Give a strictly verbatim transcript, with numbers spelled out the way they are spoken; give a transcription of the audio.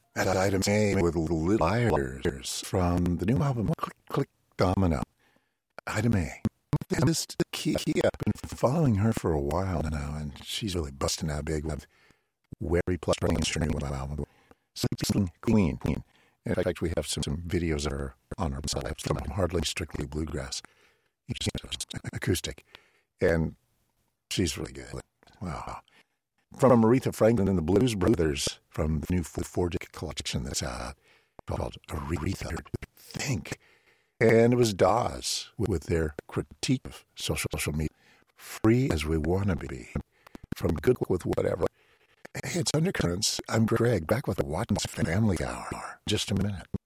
At item A with Little Liars from the new album Click Click Domino. Item A. This is the key. I've been following her for a while now, and she's really busting out big with Wary Plus Brings her new album. Sleeping Queen. Queen. In fact, we have some, some videos of her on our website from Hardly Strictly Bluegrass. Acoustic. And she's really good. Wow. From Aretha Franklin and the Blues Brothers from the new Fordic collection that's out called Aretha Think. And it was Dawes with their critique of social, social media. Free as we want to be. From Good with Whatever. Hey, it's Undercurrents. I'm Greg, back with the Watkins Family Hour. Just a minute.